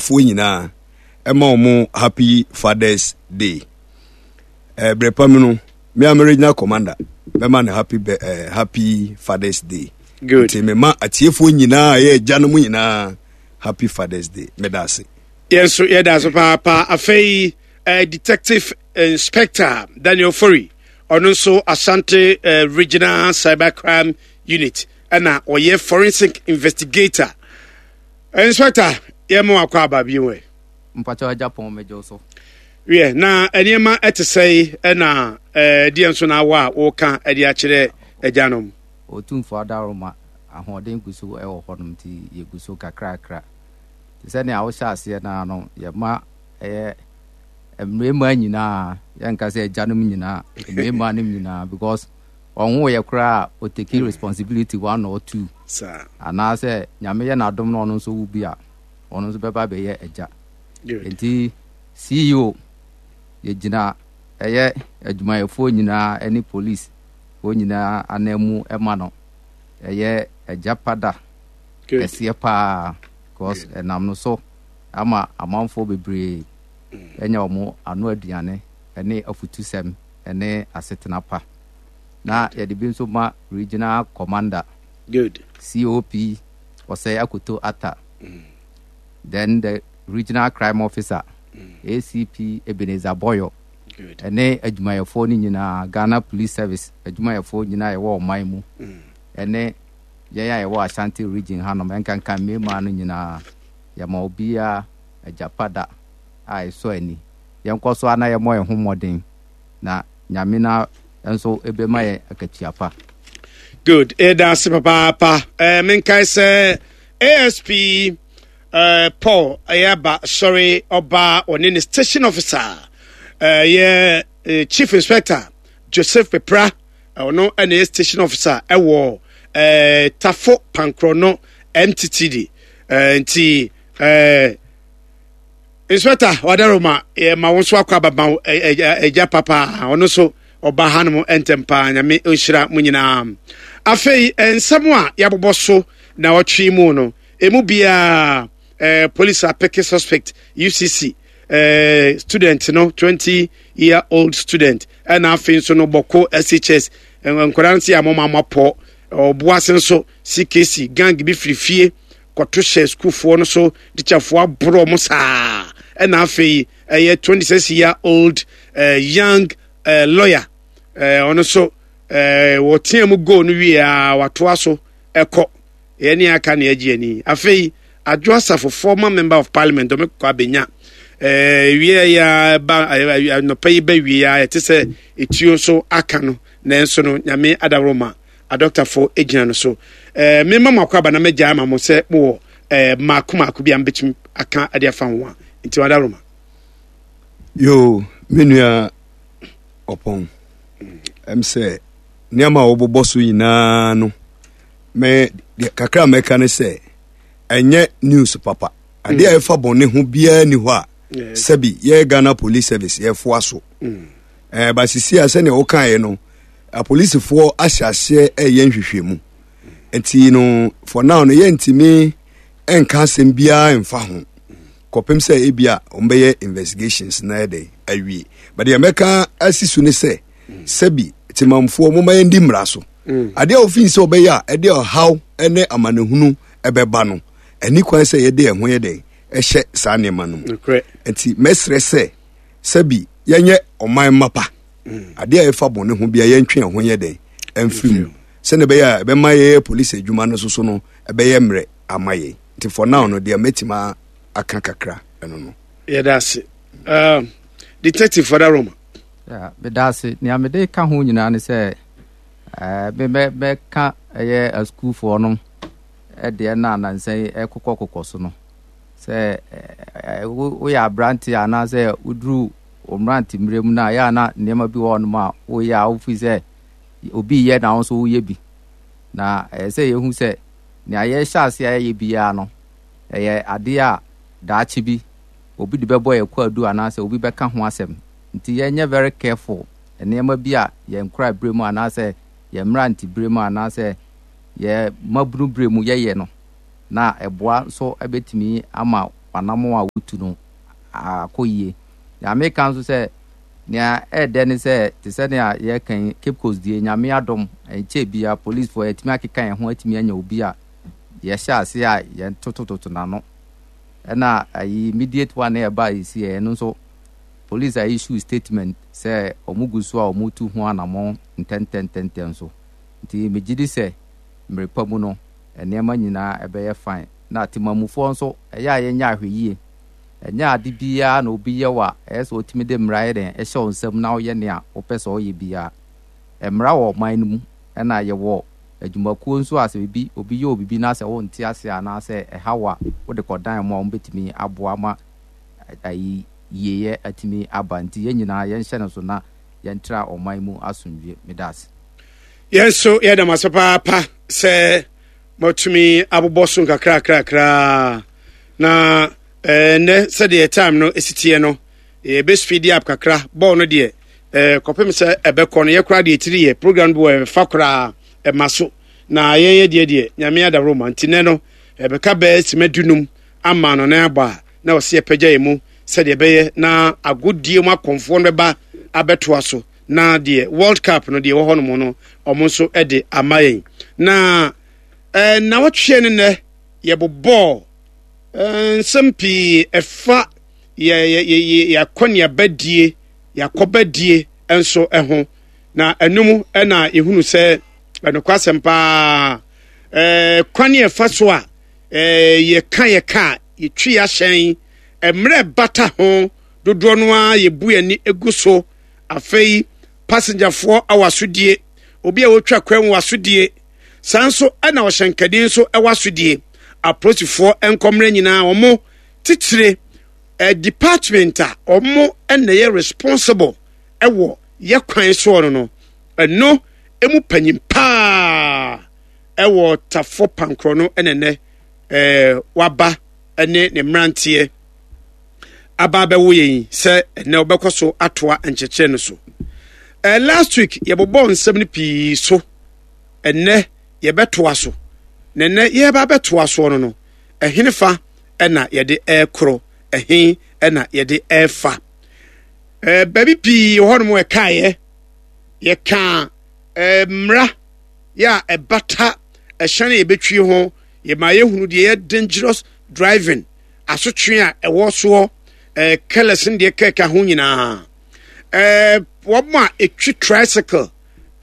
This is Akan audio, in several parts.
fo nyina ema omo happy Father's Day. Brepamino me am regional commander. Me man happy Father's Day. Good. Te me ma atiefo nyina ye janom nyina happy Father's Day. Me da se. Yes, so yeah, that's papa afei Detective Inspector Daniel Fori and also Asante Regional Cybercrime Unit and or forensic investigator. Inspector, yeah, more akwa biwe. Mpacho Japan mejo so. Yeah, na enema ete say na di enso na wa wo kan e di akire ejanom. Otumfo adaroma ahoden guso e wo hodom ti ye guso kakra. Ti ne awo sha ase na no ye ma emrema nyina ye nka se ejanom nyina emrema nim nyina because onwo ye kra o take responsibility 1 or 2 sir ana se nyame ye na dom no nso wo bia ono so beba be ye eja enti CEO ye gina eye adwumayefo nyina eni police o nyina anamu ema no eye eja pada kese pa cause enam no so ama amanfo bebre enya omo anu aduane ene afutusem ene asetena pa na ye de bi so ma regional commander good COP Osei Akuto Atta then the regional crime officer ACP Ebenezer Boyo good ene adwumayefo ni nyina Ghana Police Service adwumayefo nyina ye wo man mu ene ye wo Ashanti region hanom enkanka mema no nyina ya ma obia ajapada ai so ani yenkoso ana ye mo ehomodin na nyamina enso ebema ye akachiapa. Good. That's papa. Menkai say ASP Paul Ayaba sorry Oba on the station officer. Chief Inspector Joseph Pepra no any station officer ewo Tafo Pankrono MTTD nti Inspector Wadaroma ma wonso akwa baba eja papa ono so oba hanmo entempa nyame onhira munyina afei ensemo a yaboboso na otwe mu no emu bia police apeke suspect UCC student no 20-year-old student and afei so no boko SHS enkoransi amoma mapo oboase so CKC gang bi frifie kwato share school fo no so teacherfo abro mo saa and afei 26-year-old young lawyer ono so wotiam go no wi a watoa so eko eni aka na agi ani afei adwoasa for former member of parliament do mekwa abenya wi ya ba no pay ba wi ya tese etuo so aka no na enso no nyame adaroma a doctor for agina no so me mama kwa ba na megya ma mo se mo maku bi ambetim aka ade afa ho nti wadaroma yo menua opon say niama oboboso yina no me kakra meka ne se enye news papa ade a efa bone ho bia ni ho a sabi ye Ghana Police Service ye fo aso ba sisi ase ne wo kan ye no a police fo ahyase ye nhwehwemu enti no for now no ye ntimi enka asem bia emfa ho kopem se ebia ombeye investigations na dey awie but ye meka asisu ne se sabi timamfo mo ma ndi mraso ade ofin se obeya ade how ene amanehunu ebeba no ani kwan se ye de ho ye de ehye sa ne manum enti mesre se sabi yenye oman mapa ade a efa bone ho bia yentwe ho ye de emfim se ne beya ebe maye police adwuma no so no ebe ye mre amaye enti for now no de metima aka kakra eno no yeah that's it detective for that room. Yeah, but that's it. Ni amede ka ho nyina ne se be ka a school for no de na nse kokokoko so no se we ya branti ana se udru omranti mrem na ya na nema bi wo no ma wo ya ofi se obi ye na so wo ye bi na se ye hu se ni aye sha se aye bi ya no ye ade a daachi bi obi de bebo ye kwadu ana se obi be ka ho asem nti yenye very careful enema bi a ye nkra bremu ana se ye mranti bremu ana se ye mabunu bremu ye no na eboa so ebetimi ama wanamo a wotu no akɔyie nyame ka nso sɛ nea ɛdɛ ne sɛ te sɛ nea yɛkan Cape Coast die nyame adom ɛnkyɛ bia police for yɛtumi akeka yɛn ho atumi anya obi a yɛhyɛ ase a yɛn totototo n'ano ɛna ayi immediate one ɛba esi ɛno nso police a issue statement say omugu so a omutu ho anamo ntentententen so nti megidi sɛ mrepa mu no enema nyina ɛbɛyɛ fine na timamufo nso ɛyɛ ayenya ahweyie ɛnya ade bia na obi yɛ wa ɛsɛ otimi de mrae den ɛhyɛ onsɛm na oyɛ ne a opɛ sɛ oyɛ bia ɛmra wɔ man no mu ɛna yɛ wɔ adwumakuo nso asɛ bi obi yɛ obi na sɛ wo nte ase ana sɛ ɛhawa wo de kɔdan mu a wo betimi aboa ma ayi yeye atimi abanti yenyina yenhyɛ no so na yentra ɔman mu asomdwe medas yenso yɛda masopa pa sɛ motumi abobɔso kakra na ne sɛ de time no esitie no be speed up kakra ball no de kɔpem sɛ ɛbɛkɔ no yɛkora de etiri yɛ program bo fa kora maso na yɛyɛ de nyame ada roma ntine no ɛbɛka bɛ simadunum ama no na aba na ɔse yɛpagya mu sɛdeɛ bɛyɛ na agodie mu akɔmfoɔ no bɛba abɛtoa so na deɛ world cup no deɛ wɔ hɔ no mu no ɔmo nso ɛde ama yɛn na wɔtwe ne nɛ yɛbobɔ nsɛm pii ɛfa yɛakɔneabadie yɛakɔbadie nso ɛho na ɛnum ɛna yɛhunu sɛ ɛnokwasɛm paa kwane ɛfa so a yɛka yɛtwi ahyɛn emre bata ho dodo no a yebu ani egu so afei passenger for awasodie obi a wotwa kwan wasodie sanso ana ohyankadin so ewasodie approach for enkomre nyina omo titire department a omo na ye responsible ewo ye kwan so no eno emu panyim pa ewo tafo pankro no enene waba ene ne mrantie ababa woyen se na obekoso atoa encheche no so last week yebobɔ nsɛm ne pii so enne yebetoa so nenne yeba betoa so no ɛhenefa ɛna yɛde ɛkoro ɛhen ɛna yɛde ɛfa baabi pii hɔ no mo ɛkaeɛ yɛka mra ya ɛbata ɛhyɛne yɛbɛtwi ho yɛma yɛhunu deɛ yɛ dangerous driving asotwe a ɛwɔ so kelesin de keka ho nyina woma etwi tricycle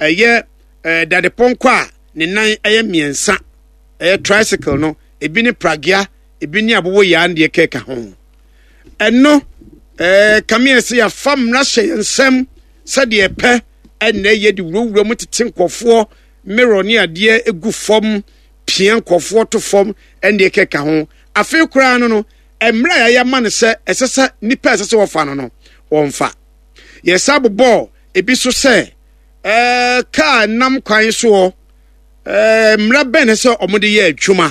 dade ponko a ne nan miensa tricycle no ebi ne pragia ebi ne abowo ya de keka ho eno kamia se ya fam na hye nsem se de pɛ enne ye de wurowuro mu tete nkofo mirror ne ade egu fam pien nkofo to fam ende keka ho afi kura no emra ya ma ne se esesa nipa esesa wofa no wonfa yesa bobɔ ebi so se ka nam kwan so mra ben se omode ye adwuma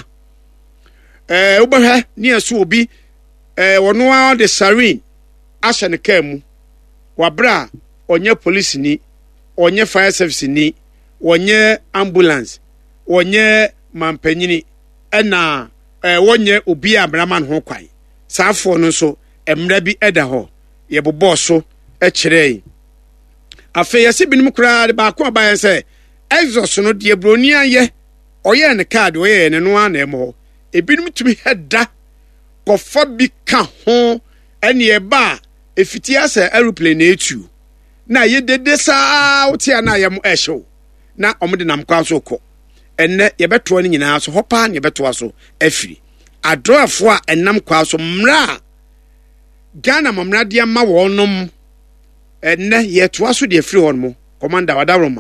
wobɛhɛ ne aso obi wono a de sarin ahye ne ka mu wabra onye police ni onye fire service ni onye ambulance onye mampanyini ɛna wonye obi a mraman ho kwan saafo no so emra bi eda ho yebobɔ so kyerɛ afei yɛse binom koraa de baako abaeɛ sɛ exhaust no deɛ broni ayɛ ɔyɛ ne card ɔyɛ ne no ana ɛmɔ ebinom tumi hɛda kɔfa bi ka ho ɛne ɛba efiti asɛ aeroplane etu na yɛdede saa wotia na yɛm ɛhyew na ɔmo de nam kwa so kɔ ɛnɛ yɛbɛtoa no nyinaa so hɔ paa ne yɛbɛtoa so afiri adroafo a ɛnam kwa so mmra Ghana mamra de ama wɔnom ɛnɛ yɛtoa so de afiri hɔ no commander wadaroma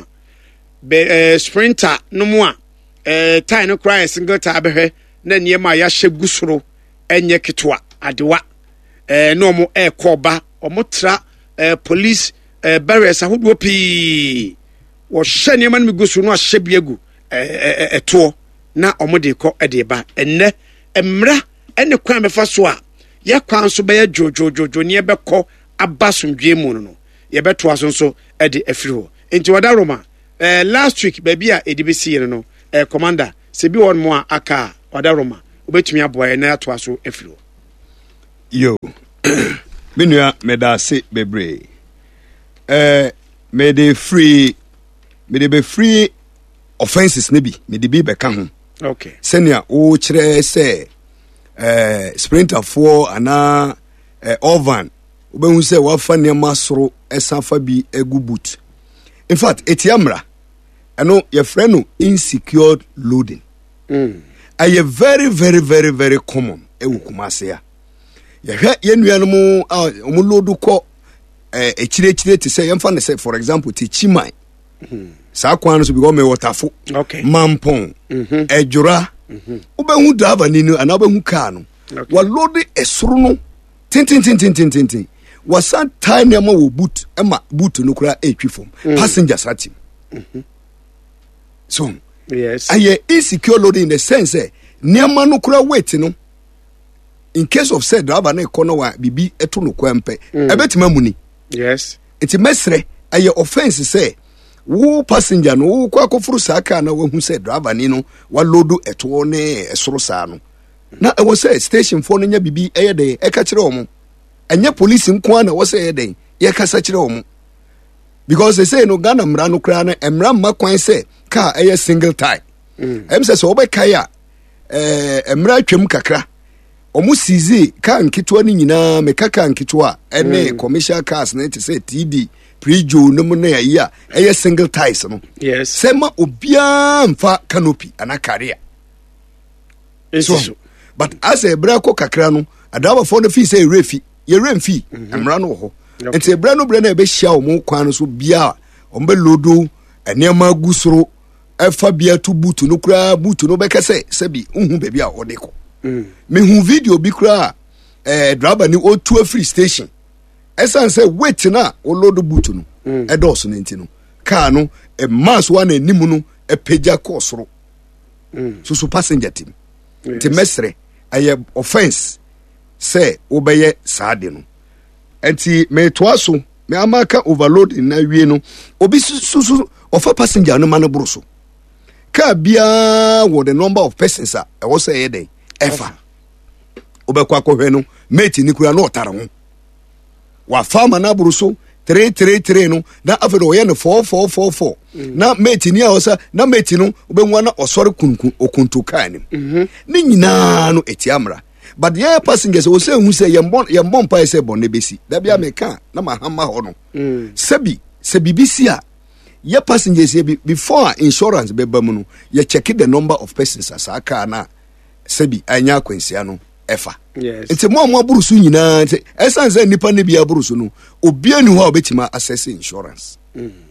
sprinter no mu a tie no cry single tie behwe na nneɛma ya hyɛ gusoro enye ketwa adewa no mo ɛkɔba ɔmo tra police barriers ahodoɔ pii wɔ hyɛ nneɛma no gusoro no ahyɛ biegu ɛtoɔ na ɔmo de kɔ ɛde ba ɛnɛ mmra ɛne kwan befa so a yɛ kwan so bɛyɛ jojojojo ne bɛkɔ aba somdwe mu no yɛbɛtoa so nso ɛde afiri hɔ enti wadaroma last week baby a edibesi no commander se bi won mo aka wadaroma obetumi aboa na atoa so afiri hɔ Yo, minua medase bebre. Me de be free offenses ne bi. Me de bi beka ho. Okay. Senia o kire se sprinter for ana ovan. Obehu se wafa niam soro esanfa bi egu boot. In fact, etiamra. Ano your friend no insecure loading. Aye very very very very common ewu Kumase ya. Ye nua no mu load ko echire te say yemfa ne say for example te Chimai. Sa kwan so because me waterfo. Okay. Mampon. Ejura. Obehu driver ni no ana obehu car no. Wa load esoro no tin. Wasan time na wo boot ema boot no kura etwi form. Passengers atim. So yes. Aye insecure loading in the sense niama no kura weight no. In case of said driver na ekono wa bibi eto no kwempe ebetima muni. Yes. Iti mesre aye offense say wo passenger no wo kwa kofuru saka na wo hu said driver ni no wa load eto ne esoro sa no. Na e wo say station for no nya bibi eye de e ka kire omo. Anya police nko na wo say eye ye kasa kire omo. Because they say no Ghana mra no kra na emra ma kwan say car eye single tie. Em say so obekaya emra twem kakra. Omu sizi ka nkitwa ni nyina mekaka nkitwa ene commercial cars na te say TD Prejo no mu na ya eye single ties no. Yes. Sema obia mfa canopy ana career. So, but as a brako kakra no adawa for the fee say refi ye remfi emra no ho. Enti ebra no bre na ebe hia omu kwan so bia ombe lodo enema gusoro efa bia to boot no kura boot no be kase sebi unhu bebi a odeko. Me hu video bi kura driver ni o to free station. Esan say wait na o load boot no. Edos no enti no. Car no e mass one animu no e peja kosoro. So passenger team. Ti mesre aye offense say obeye saade no. Enti me toaso me amaka overload na wie no obi susu ofa passenger no mano bruso. Car bia wo the number of persons e wo say e dey efa obekwa kohwe no mate ni kura no otare ho wa farmer na bruso 333 no na afero ye no 4444 na mate ni a osa na mate no obenwa na osore kunkun okuntu kan ni nyina no etiamra. But the yeah, passengers will say who say yambon pa say bonne besi da bia me kan na mahama ho no sebi BBC a ye passengers before insurance be ba mu no ye check the number of persons as aka na sebi anya kwensia no efa. Yes. Enti mo burusu nyina enti esanse nipa ne bia burusu no obia ni ho a obetima access insurance.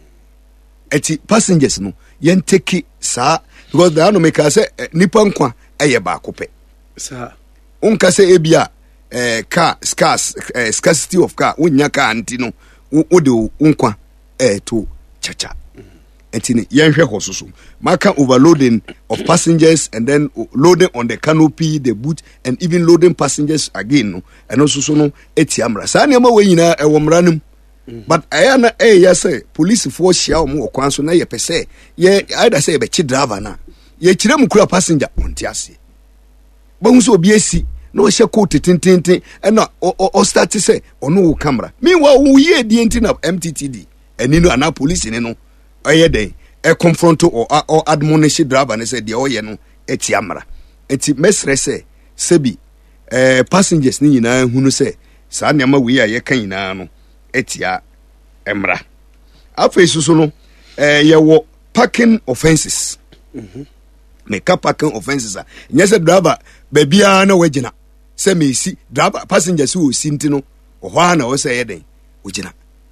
Enti passengers no yen take sa because they no make say nipa nkwa eye ba kope sa unka say ebia car scarcity of car unya car anti no wo de unkwa to chacha. Etini yenhwe hososo maka overloading of passengers and then loading on the canopy, the boot, and even loading passengers again no and also so no etiamra sa ne ma we nyina e wo mranum. But ayana ya say police for shia omo okwan so na ye pese ye either say be chi driver na ye kire mu kura passenger onti ase bon so obi esi no hye coat tintintin e na o start say ono wo camera meanwhile wo ye die nti na MTTD eni no ana police ni no oye den e confront or admonish driver ne say de oye no etiamra eti mesre say sebi passengers ni nyina hunu say sa nyama wi a ye kan nyina no etia emra afa susu no ye wo parking offenses me car parking offenses a nyese driver babia na wagina se me si driver passengers wo sinti no ho na wo say yeden wagina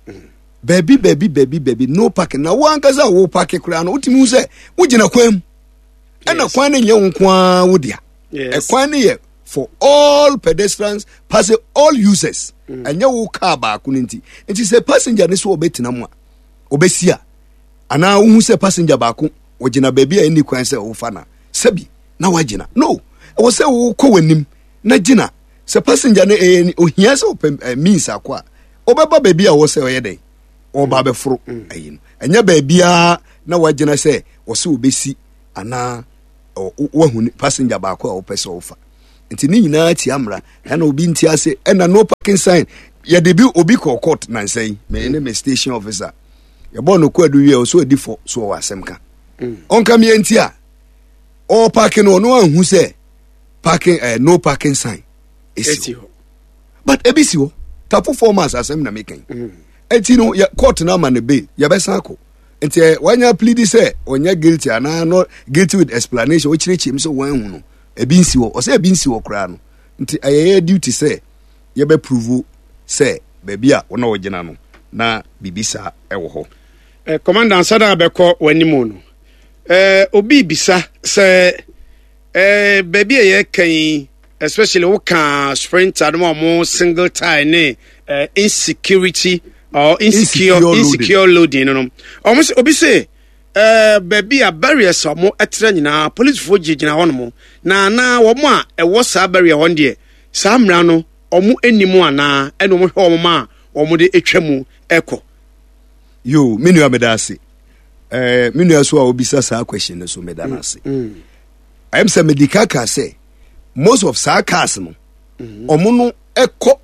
baby no parking na wo ankaza wo parking kura no utimi wo say wagina kwam ena kwan na nye nkwa wo dia e kwan na ye for all pedestrians passing all users anya wo car ba kunenti nti say passenger ne so obetina mu a obesia ana wo hu say passenger ba ku wagina baby a ni kwan say wo fa na sabi na wagina no wo say wo ko wanim na gina say passenger ne ohia say means akwa obeba baby a wo say oyeden oba be foro ayin anya baby a na wagina say wo say obesi ana wo hu passenger ba ku a wo pese wo fa nti ni nyina ti amra na obi nti ase na no parking sign ya de bi obi ko court na nsɛn me ne me station officer ya bo no kwadu wie so adi for so wa asɛm ka onka me nti a all parking no anhu sɛ parking no parking sign esi but ebisi ho tapo formers asɛm na mekan enti no ya court na ma ne bail ya bɛsan ko enti wanya plead say onya guilty ana no guilty with explanation o kyerɛ kyem so wan hu no ebi nsi wo o say ebi nsi wo kra no nti ayeye duty say ye be prove say baby a wona wo gina no na bibisa ewo ho commander ansada abekọ wanimu no obi bisa say baby ye kan especially wo kan sprinter no mo single tire ne insecurity or insecure loading no almost obi say baby a barriers mo etra nyina police fo gina ho no na wo mo a ewo sa barrier ho de sa mra no omo enimu ana eno mo hwe omo ma omo de etwamu eko yo menu amedase menu aso a obisa sa question so medanase I am say medical car say most of sa cars no omo no eko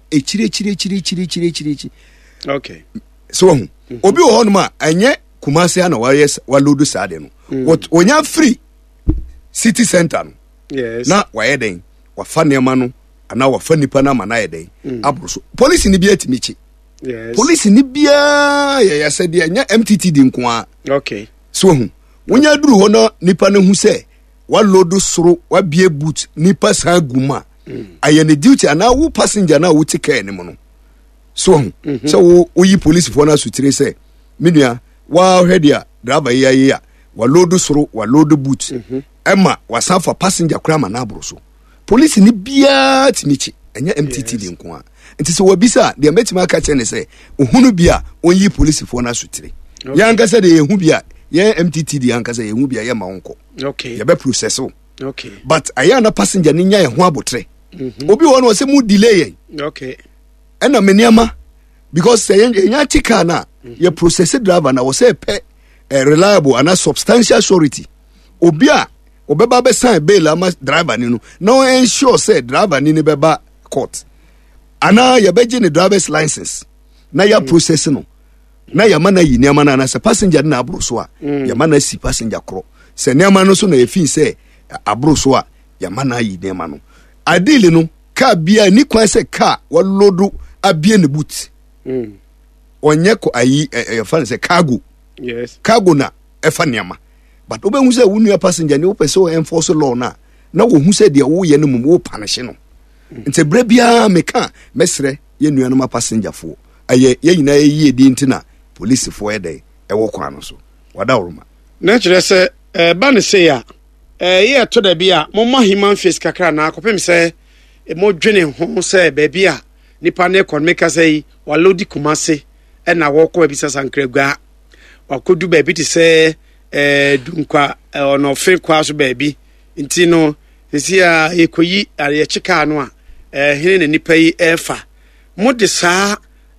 echire okay so obi wo no ma anye Kumasi ana wa load sade no what onya free city center no yes na wa yeden wa fa nema no ana wa fa nipa na ma na yeden abroso police ni bia timichi yes police ni bia ya said anya MTT di nko a okay so wonya duru ho no nipa na hu se wa load soro wa bia boot nipa sa guma aye ne duty ana wo passenger na wo ticket ni mo no so so wo yi police for na sutire se menua wa hedia driver ya wa load soro wa load boot emma wa safa passenger krama na abroso police ni bia timichi anya MTT di nko a nti so wabisa de metima ka che ne se ohunu bia onyi police for na sutire ya ankasa de ehu bia ye MTT di ankasa ehu bia ye ma wonko okay ye be process okay but aya na passenger ni nya ye ho abotre obi won wo se mu delay yen okay ena meniama because say nya tika na ye process driver na wo say pe reliable and substantial surety obi a obeba be sign bail ama driver ni no no ensure say driver ni beba court ana ye beje ni driver's license na ya process no na ya mana yi niama na say passenger na abroso a ya mana si passenger kro say niama no so na ye fin say abroso a ya mana yi niama no adili no ka bia ni kwan say car wa lodu abie ne boot onye ko ayi fan say cargo yes cargo na efa niama but obe hu say wunu passenger ni wo pese o enforce law na wo hu say de wo ye no mu wo punish no nti bre bia meka mesre ye nua no ma passenger fo aye ye nyina ye edi ntina police fo ede wo kwa no so wada woruma na kire se ba ne se ya ye to da bia mo ma human face kakra na akopem se mo dwene ho se ba bia nipa na economic say wa lodi Kumasi na wo ko bi sasankragua wakodu ba bi ti se dunkwa ono fe kwa so ba bi nti no sisi a ekoyi are chika no a hene ne nipa yi efa mode saa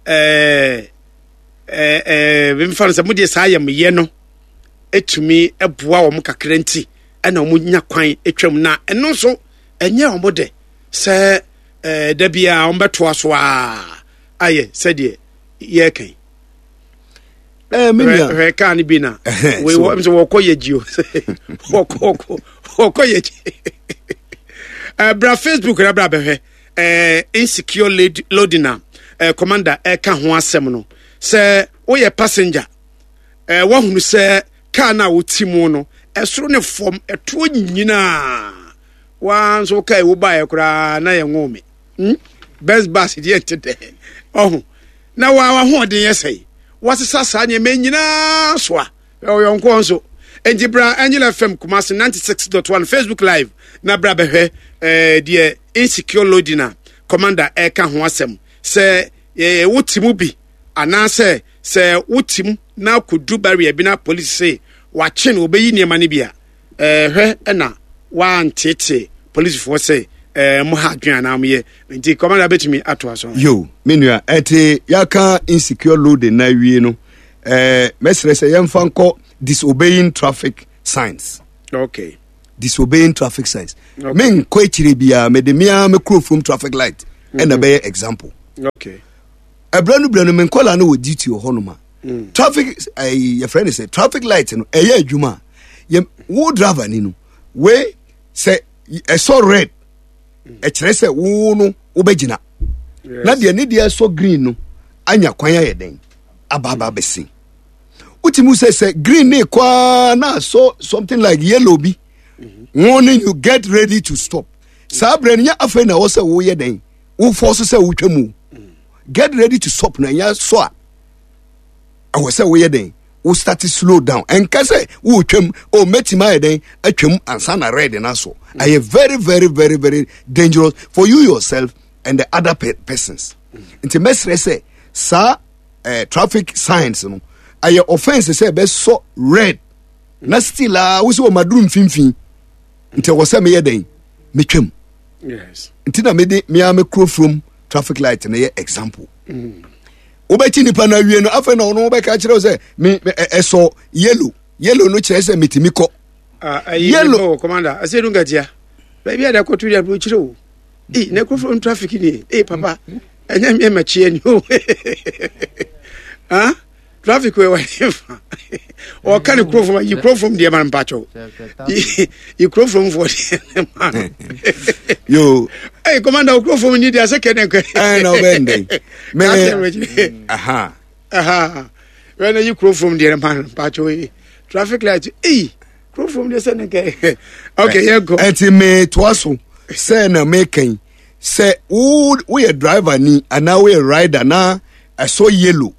bimfa se mode saa yam ye no etumi eboa wo mkakra nti na wo nya kwan etwam na eno so enye wo mode se da bia wo beto aso a aye se de ye kan menya kan bi na we wo so wo koye jio wo koye bra Facebook ra bra behwe insecure loading commander ka ho asem no se wo ye passenger wo hunu se car na wo timu no esoro ne form eto nyina wan so kai wo ba ye kura na ye ngome best bus die tete na wa ho de yesai wasisa sa nya me nyina so a yonko nso enti bra Angela FM Kumasi 96.1 Facebook live na bra behwe de insecure loading commander ka ho asem se wotimu bi anase se wotim na kodu barrier bi na police say wache no obeyi niema ne bia hwe na wa ntete police for say mo ha dwan na amye nti commander betimi ato aso yo menua ete yaka insecure loading na wie no mesre say yemfa nko disobeying traffic signs okay disobeying traffic signs. Men kwechire bia me de mia me crow from traffic light and a bear example. Okay. A brand new men call no duty or honoma. Traffic your friend is a traffic light no eye adwuma. Ye wo driver ni no we say e so red. E kire say wo no wo begina. Na de ni de so green no anya kwan ya den ababa besin. Utimu say green ne kwa na so something like yellow bi. Warning you, get ready to stop. Sabre nya afa na wo say wo ye den. Wo force say wo twemu. Get ready to stop na nya so a. I was say wo ye den. Wo start to slow down. And ka say wo twem o metima ye den atwem ansa na red na so. I very very very very dangerous for you yourself and the other persons. Nti mesre say sa traffic signs no aye offense say be so red na still wo so madrum finfin nti wo say me ye den me twem. Yes. Nti na me de me am crow from traffic light na ye example. Wo be ti nipa na wie no afa na ono wo be ka kire say me so yellow no kire say metimi ko. Yellow commander I say don't get here. Baby ada ko tu dia bro kire o. Na crow from traffic ni. Papa enya me machie ni o. Traffic we whatever. Or can you crow from the man pacho? You crow from for the man. Yo, hey, commander, crow from India second. I know when When you crow from the man pacho, traffic light, crow from the second. Okay, you go. Eti me twaso. Say na making. Say we a driver ni and now we a rider na I saw yellow.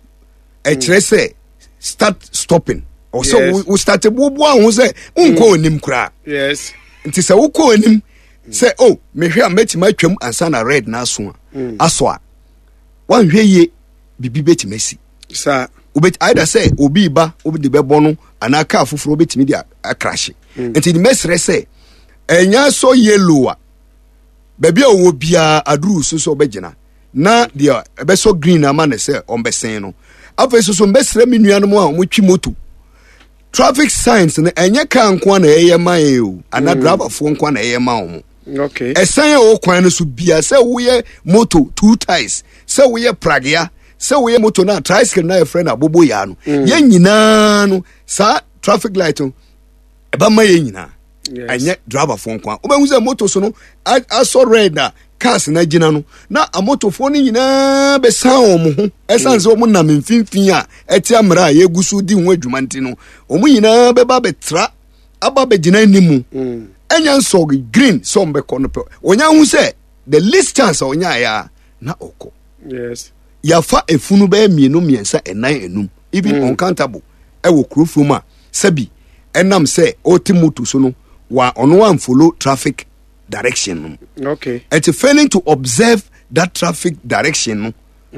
Say start stopping. Or so we started who say unko nim kra. Yes. Nti say uko nim say oh me hwe ameti ma twam ansa na red na so aso a. Wan hwe ye bibi beti mesi. Sir. Ubet either say obi ba obi de bebo no ana ka afoforo betimi dia crash. Nti the mesre say enya so yellow a baby owo bia aduru so obegina na dia ebe so green ama ne say ombesen no afeso so mbesre menuanom a omotwi moto traffic signs na enye ka nko na eye man o ana driver fo nko na eye man o. Okay. Esan o kwan no so bia say wo ye moto two ties say wo ye pragya say wo ye moto na tricycle na your friend abobo ya no ye nyina no sa traffic light o eba ma ye nyina. Anya driver fo nko obehu say moto so no aso red na cars na gina no na amotofo ni nyina be san omo ho esanse omo na mfinfin a eti amra ye gusu di ho adwuma nti no omo nyina be ba betra aba be gina nimu enya nso green so mbe kono pe onya hu se the least chance onya ya na oko. Yes. Ya fa efunu be mienu miensa enan enum even uncountable e wo krofrum a sabi enam se otimoto so no wa ono wan follow traffic direction. Okay. It's failing to observe that traffic direction.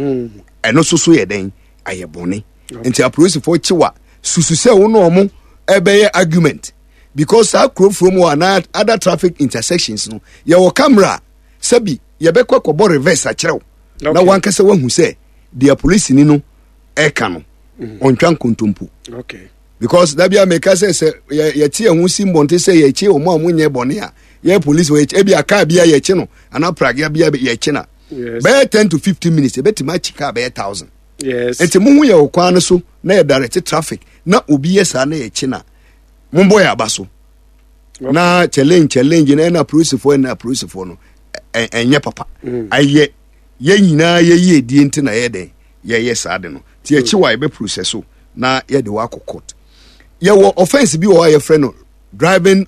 And also so ye den aye bone. Nti approach for chiwa susu se wo no omo ebe argument because I crow from one other traffic intersections no ye wo camera sabi ye be kwakwo reverse a kirew na wan kase wahu se the police ni no e ka no ontwan kontompu. Okay. Because that be a make say ye tie hu simbonte say ye chi omo amunye bone a ye police we e bia car bia ye chi no ana pragya bia ye chi na. Yes. Be 10 to 15 minutes e betima chi car be 1000. Yes. Enti mu hu ye okwan so na ye direct traffic na obi ye sa na ye chi na mumbo ya baso. Okay. Na challenge na police for no enye papa aye ye nyina ye die enti na ye den ye sa de no ti e chi wa e be process so na ye de wa court. Ye wo offense bi wo your friend driving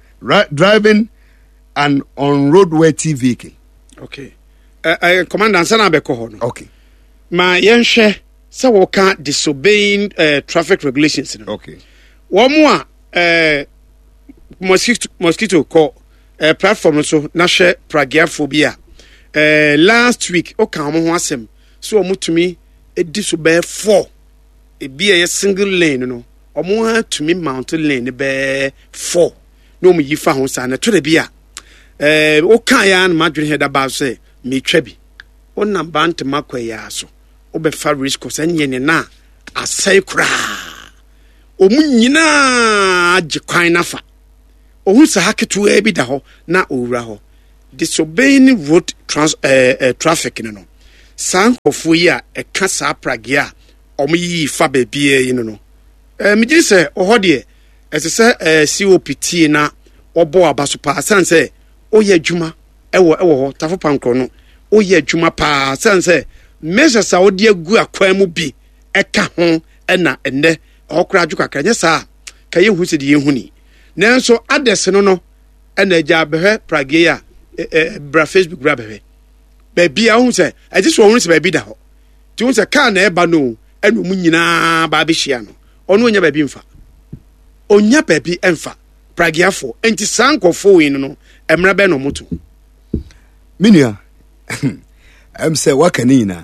and on roadway vehicle. Okay. Commander Ansana be ko ho no. Okay. Ma yenhwe se wo ka disobeying traffic regulations no. Okay. Wo mo a mosquito call platform so na hwe pragiaphobia. Last week o kan mo ho asem so omutumi disobey 4 e be a single lane no. Omo ha tumi mountain lane be 4 no mu yifa ho sa na to de bia o kan ya na madwene head ba say me twabi o namba ant makwaya so o be fa risk so nye ne na asai kura o mu nyina age kwan nafa ohun sa haketu bi da ho na owura ho disobeying road traffic no sankofo yi a eka sa prage a omoyi fa baabie yi no me gye se ohode ese COPT na obo abaso pa sanse oye adwuma ewo ho tafo pankro no oye adwuma pa sanse measures a odi agu akwan mu bi eka ho na enne okra adwo kakra nya sa ka ye hu se de ye hu ni nanso ades no na agya behwe prage ya bra Facebook bra behwe baby a hu se ati so hu se baby da ho ti hu se ka na eba no enu mu nyina ba be hia no ono onya baby mfa onya baby emfa prage afo enti sankofo wi no emra be no moto minua say wakanina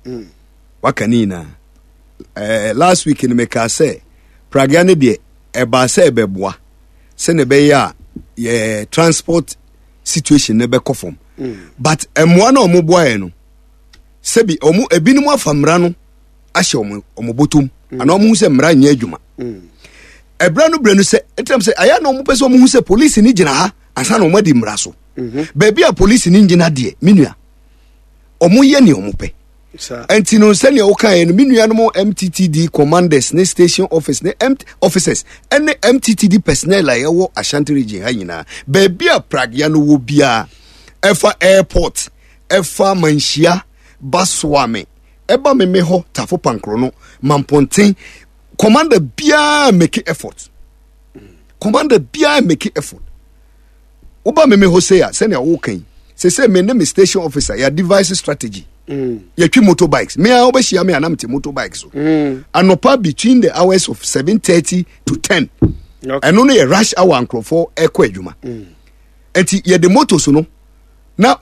last week in meka say prage ne de eba say ebeboa se ne be ya ye transport situation ne be kofom but emwa na omoboa no se bi omo ebinumu afamra no ahye omo botum ana omo se mra nya adwuma ebra no brenu se etem se aya na omo pese omo hu se police ni gina ha asa na omo di mra so baby a police ni gina de minua omo ye ni omo pe enti no se ne o kan no minua no MTTD commanders ne station office ne officers and MTTD personnel a yewo Ashanti region ha nyina baby a pragya no wo bia efa airport efa manhia baswame eba me ho tafo pankro no mamponten commander bia make effort oba me ho say se ne wo kan se me ne station officer ya device strategy ya twi motorbikes me a obehia me anamte motorbikes so anopa between the hours of 7:30 to 10 eno no ye rush hour ankrofo ekọ adwuma enti ye de motor so no na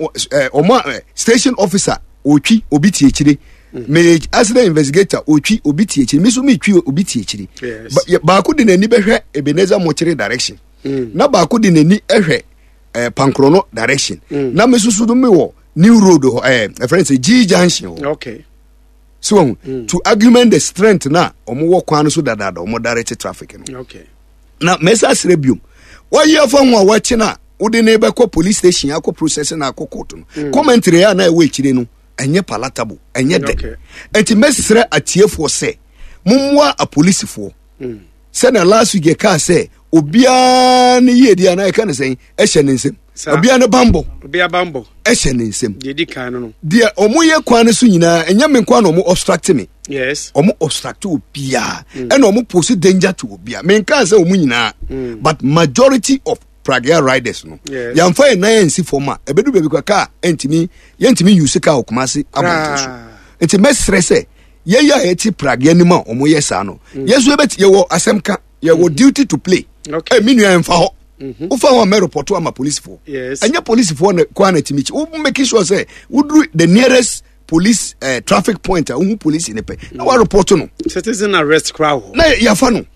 station officer otwi obi tie kire me accident investigator otwi obi tie kire me so me twi obi tie kire ba ko de nani behwe Ebenezer Mochire direction na ba ko de nani ehwe Pankrono direction na me susu do me wo New Road friends G Junction okay so to argument the strength na omo wo kwan so dadada omo direct traffic no okay na mesa srebium wa ye fa ho a wa chi na udi ne be ko police station akọ process na akọ court no commentary ya na ewe chire no enye palatable enye de enti mesre atiefo se mumwa a police fo se na last week ka se obia ne ye dia na ka ne sen ehye ne nsem obia ne bambo ehye ne nsem di kan no dia omoye kwan so nyina enye me kwan no mo obstruct me yes omo obstruct obia and omo pose danger to obia me kan se omo nyina but majority of Pragia riders no yamfa e na yansi forma ebedu bebi kwa ka entimi use ka okumase abonto enti mesre se ye ya eti Pragia ni ma omo yesa no yesu ebeti ye wo asemka ye wo duty to play okay minu emfa ho ufa ho me report am police for anya police for na kwa na timichi u make sure say udru the nearest police traffic point who police in pe na wa report no citizen arrest crowd na yafa no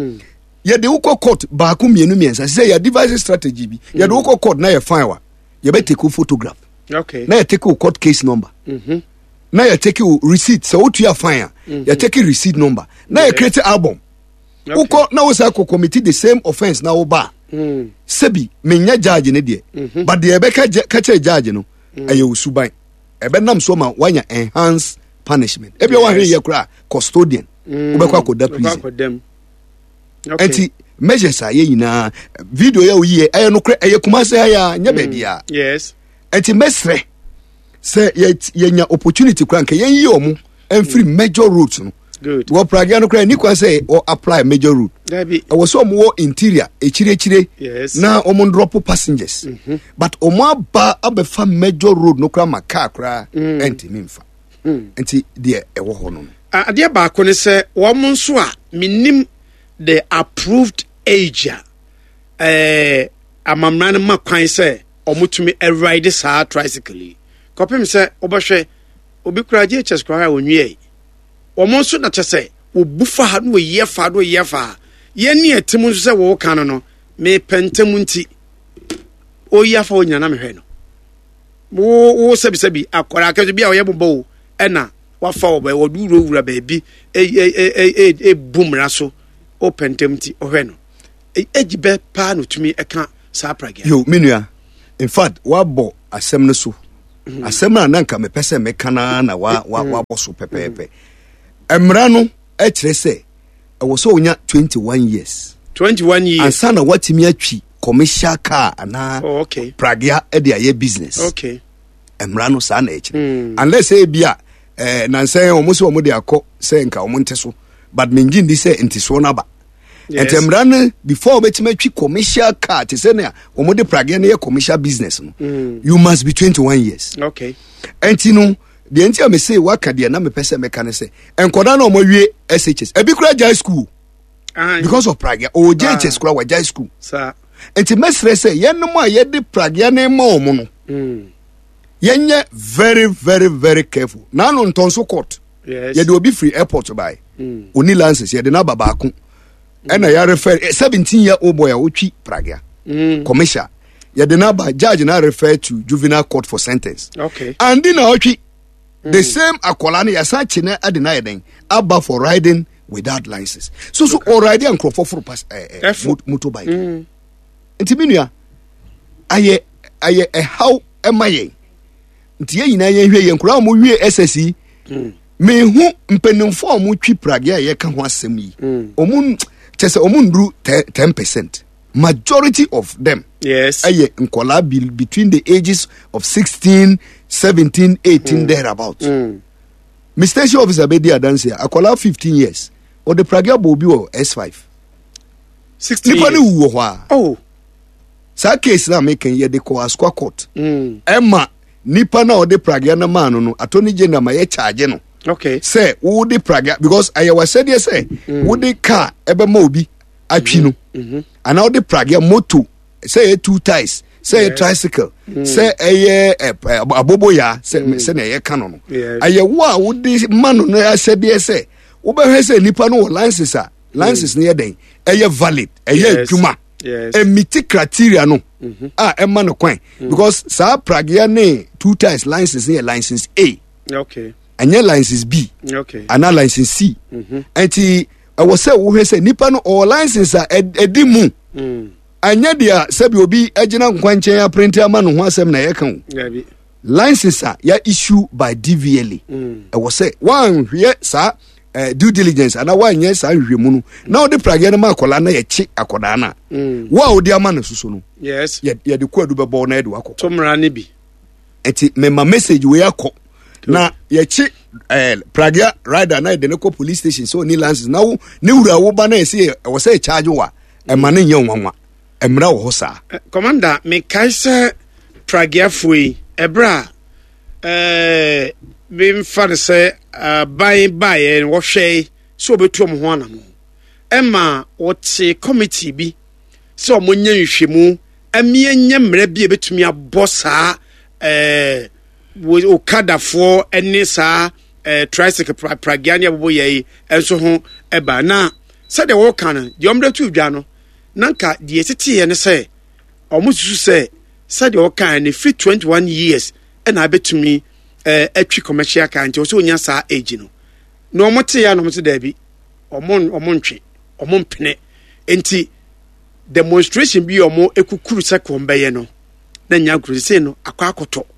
ye de uko court ba ku mienu miensa say ya device strategy bi ye de uko court na ye fine wa ye be take photograph okay na ye take court case number na ye take receipt so what you fine ye take receipt number na ye create album uko na wo say ko committee the same offense na wo ba sebi menya judge ne de but de be ka judge no aye usuban ebe nam so ma wanya enhance punishment ebi wa hwe ye kura custodian ubekwa koda prison enti measures aye nyina video ya oyiye aye no kra aye kumase ya nya ba bia yes enti mesre se ye nya opportunity kra nke yen yi omo free major roads no good wo Pragia no kra ni kwa say or apply major route dabi e was some wo interior echire yes na omo drop passengers but omo abefa major road no kra maka kra enti mimfa enti de e wo ho no ade ba ko ne se wo mo nso a minim the approved age amamran ma kwan se omutumi ride sa tricycle kopem se obehwe obi kura GHS kura onwie omo nso na chese obufa ha no yefa ye ne etim nso se wo kan no me pentem nti oyafa onya na mehwe no wo sebi akora akazo bia oye bobo ena wafa oba woduro wura baabi bumra so open tempti ohwe no ejibe pa no tumi eka saa pragia yo menua in fact wabo asɛm no so asɛm na nanka me pese me kana na wa boso pepepe emra no e kire se e wo so onya 21 years ansa na watimi atwi commercial car ana pragia e de aye business emra no sa na e kire unless e bia nansen o mo se o mo de akọ se nka o mo nte so but menjin di se nte so na ba emra no before betimi atwi commercial car te se na o mo de pragia na ye commercial business no you must be 21 years enti no de enti am say waka de na me pese me kan se enkoda na o mo wie SHS ebi kura jai school because of pragia o JHS kura wa jai school sa enti mesre se yenom a ye de pragia na ma o mo no yenye very very very careful na no ntonso court ye de obi free airport by oni license ye de na baba ko ena ya refer 17-year-old boy a otwi pragia commercial ye de na ba judge na refer to juvenile court for sentence and na otwi the same akola na yasachi na adena yeden aba for riding without license so already and crop for pass motorbike intiminua aye how emaye nti ye nyina ye hwe ye nkura mo wie SSE me hu mpenimfo mo twi pragia ye ka ho asem yi omun chese omun dru 10%. Majority of them aye nkola between the ages of 16 17 18 thereabout Mr. Station officer be there dance akola 15 years or the pragia bo bi o S5 16 nipa ni wo ho sa case na make ye de ko asqua court emma nipa na o de pragia na man no attorney general ma ye charge no say wo de pragia because aye wa said ye say wo de car ebe ma obi atwi no and now the pragia moto say 2 ties say tricycle say abobo ya say na ye kano no aye wo de man no ya said ye say wo be hwe say nipa no license ne den eye valid eye adwuma emiti criteria no emma no kwan because sa pragia ne 2 ties license ne license A anya license B ana license C enti I was say wo say nipa no all license edimu anya dia sabi obi agina nkwanchen ya print ama no ho asem na ye kan license ya issue by DVLA I was say one here sa due diligence ana one yes sa hwemu no na o de pragia na makola na ye chi akoda na wa o de ama na susu no yes ye de kwadu be bo na edu akoko tomra ne bi enti me ma message we akọ na ye chi pragia rider na de ko police station so ni license na wo ne wura wo ba na ese wo say charge wa e ma ne nya nwanwa emra wo sa commander me kaise pragia foi ebra bim far say buy wo hwe so obetu mo ho anam emma wote committee bi so mo nya nhwemu amie nya mra bi ebetumi abosa okadafo ene saa tricycle pragiania bobo ye enso ho eba na se de wo kan de omre tu dwa no nanka de etete ye ne se omususu se de wo kan ne fit 21 years na abetumi atwi commercial kan nti so onya saa age no omote ya no mote da bi omontwe omompene enti demonstration bi omo ekukuru se kombe no na nya guru se no akwakoto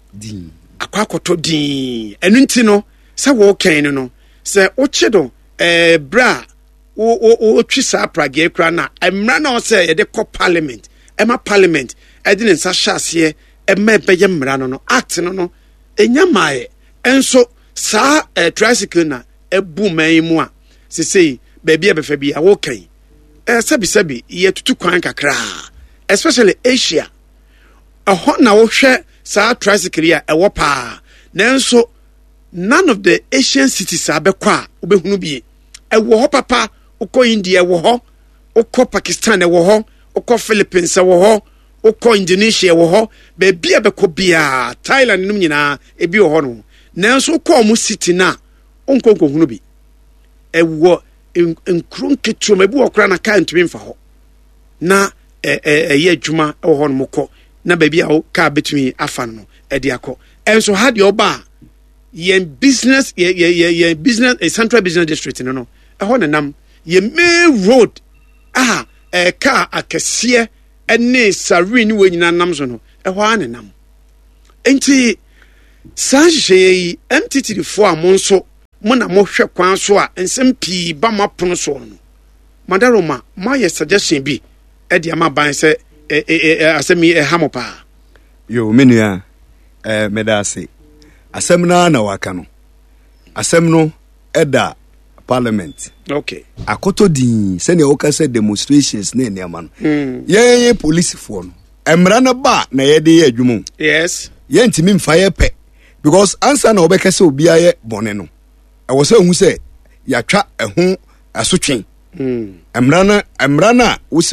din enu nti no se wo kan no se o chedo bra o twi sa pragia kra na emra na o se ye de ko parliament ema parliament edin nsa hyase ema beye mra no act no enya mae enso sa tricycle na ebu man mu a se sei baby abefa bi a wo kan sabi ye tutu kwan kakra especially Asia na wo hwe sa tricycle ya ewo pa nanso none of the Asian cities abekwa obehunu bi ewo ho papa uko India ewo ho uko Pakistan ewo ho uko Philippines ewo ho uko Indonesia ewo ho baby abekọ bia Thailand num nyina ebi wo ho no nanso uko mu city na onko hunu bi ewo enkron ketrom ebi wo kra na kan tumi mfa ho na ye adwuma ewo ho no mokọ na baby a ka betumi afa no edi akọ enso ha de oba ye business ye business a central business district no e ho nam ye main road car akese ene sari ni we nyina nam so no ɛhɔ a ne nam enti saa hyehyɛ MTT fo a mo nso mo na mo hwɛ kwan so a nsɛm pii ba mo apono so no madaroma ma yɛ suggestion bi ɛde ama ban sɛ asɛm yi ɛha mo paa yo menua meda ase asɛm na waka no asɛm no ɛda parliament okay akoto din sɛ ne woka sɛ demonstrations na nneɛma no yɛyɛ police fo no emra na ba na yɛde yɛ adwuma yes yɛntimi mfa yɛ pɛ because answer na obɛka sɛ obi ayɛ bɔne no ɛwɔ sɛ hu sɛ yɛatwa ɛho asotwen emra na wosi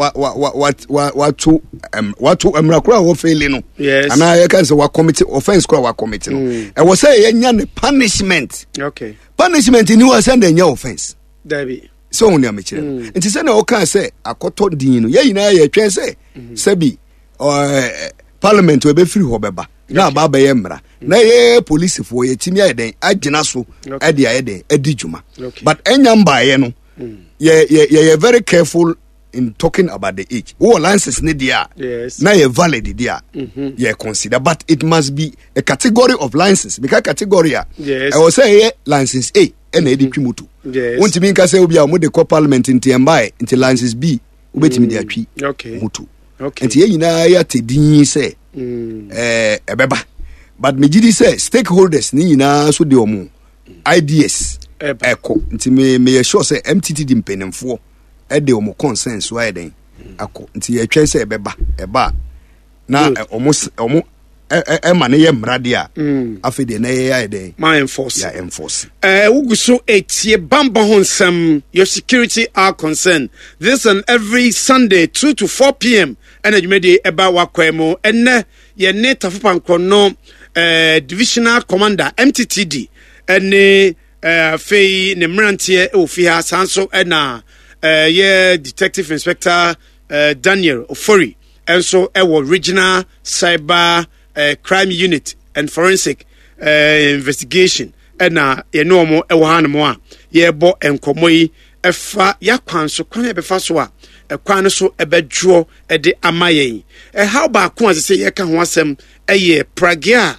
watu emra kora wo fail no yes ana yɛka sɛ wa committee offense kora wa committee no ɛwɔ sɛ yɛnya ne punishment okay punishment ni wa sɛ ndanya offense dabi so hu ne amechire nti sɛ na woka sɛ akɔtɔ din no yɛyina yɛtwɛn sɛ sɛbi parliament we be free ho beba na ba ba ye mra na ye police fo ye timi ayeden agina so ade ayeden adi djuma but enyamba ye no ye very careful in talking about the age wo license ne dia yes na ye valid dia ye consider but it must be a category of license because category yes I was say ye license A na edi twimutu yes won't mean ka say obi a mo de ko parliament nti embae nti license B obetimi de atwi okay mutu okay nti ye nyina ya tedin say ebeba but megidi say stakeholders ni nyina so de omo IDS eko nti me ye sure say MTT di mpenemfo e de omo consensus wa eden akọ nti ye twen say eba na omo ma ne ye mrade a afede na ye ya eden my enforce ya enforce wuguso etie bamba honsam your security are concerned this and every Sunday 2 to 4 p.m. Energy eba wakwemo enne ye ne tafupankrono divisional commander MTTD ene fei ne mrantie ofia sanso ena ye detective inspector Daniel Ofori enso ewo regional cyber crime unit and forensic investigation ena ye no mo ewo hanmo a ye bo enkomo yi efa yakwanso kwan ebefa so a ekwan so ebedwo ede amayen how ba ko asese ye ka ho asem eye pragia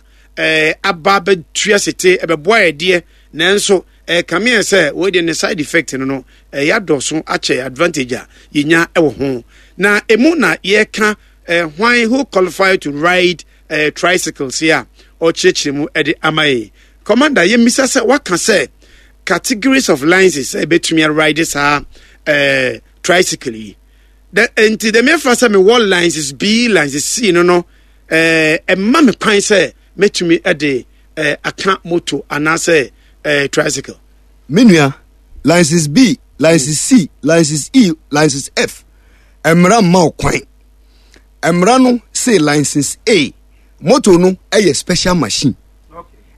aba betua sete ebeboa ede nanso kame say we dey side effect no ya doso ache advantage a yenya ewo ho na emu na ye ka why who qualify to ride tricycles here or chechemu ede amaye commander ye misa say waka say categories of licenses betumi riders are tricycle the enti the me first me wall licenses B licenses C no ma me kwan say metumi ede account moto anase tricycle menua license B license C license E license F emra ma kwan emra no say license A moto no special machine